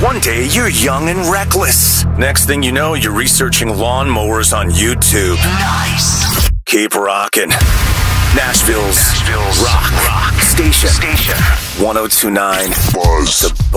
One day, you're young and reckless. Next thing you know, you're researching lawnmowers on YouTube. Nice. Keep rocking. Nashville's rock station. 1029 Buzz.